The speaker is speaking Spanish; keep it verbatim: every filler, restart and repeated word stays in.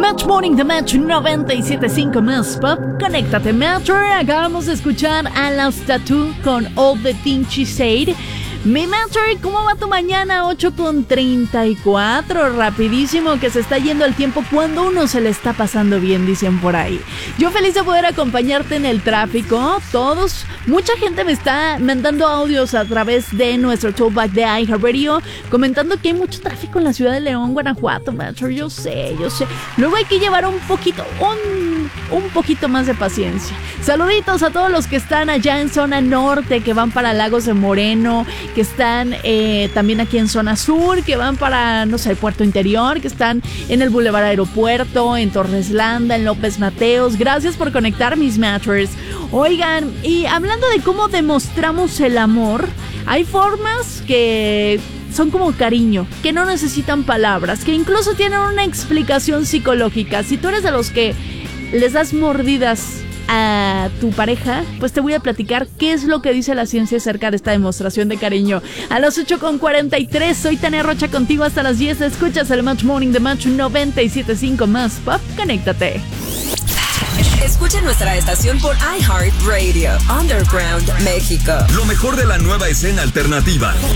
Match Morning de Match noventa y siete punto cinco más Pop. Conéctate, Matcher. Acabamos de escuchar a Las Tattoo con All the Things She Said. Mi Matcher, ¿cómo va tu mañana? ocho con treinta y cuatro. Rapidísimo que se está yendo el tiempo cuando uno se le está pasando bien, dicen por ahí. Yo feliz de poder acompañarte en el tráfico. Todos, mucha gente me está mandando audios a través de nuestro talkback de iHeartRadio comentando que hay mucho tráfico en la ciudad de León, Guanajuato, Matcher. Yo sé, yo sé. Luego hay que llevar un poquito, un, un poquito más de paciencia. Saluditos a todos los que están allá en zona norte, que van para Lagos de Moreno, que están eh, también aquí en zona sur, que van para, no sé, Puerto Interior, que están en el Boulevard Aeropuerto, en Torres Landa, en López Mateos. Gracias por conectar, mis Matchers. Oigan, y hablando de cómo demostramos el amor, hay formas que son como cariño, que no necesitan palabras, que incluso tienen una explicación psicológica. Si tú eres de los que les das mordidas a tu pareja, pues te voy a platicar qué es lo que dice la ciencia acerca de esta demostración de cariño. A las ocho con cuarenta y tres, soy Tania Rocha contigo hasta las diez. Escuchas el Match Morning de Match noventa y siete punto cinco más Pop. Conéctate. Escucha nuestra estación por iHeartRadio, Underground, México. Lo mejor de la nueva escena alternativa.